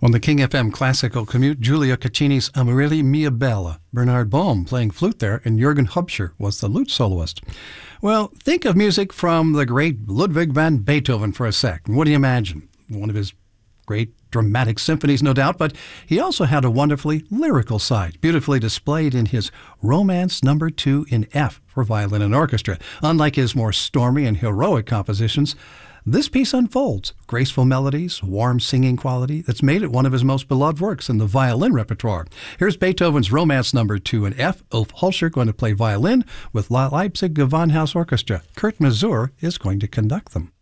On the King FM Classical Commute, Giulio Caccini's Amarylli Mia Bella, Bernard Bohm playing flute there, and Jürgen Hubscher was the lute soloist. Well, think of music from the great Ludwig van Beethoven for a sec. What do you imagine? One of his great dramatic symphonies, no doubt, but he also had a wonderfully lyrical side, beautifully displayed in his Romance No. 2 in F for violin and orchestra. Unlike his more stormy and heroic compositions, this piece unfolds graceful melodies, warm singing quality that's made it one of his most beloved works in the violin repertoire. Here's Beethoven's Romance No. 2 in F. Ulf Hölscher going to play violin with La Leipzig Gewandhaus Orchestra. Kurt Masur is going to conduct them.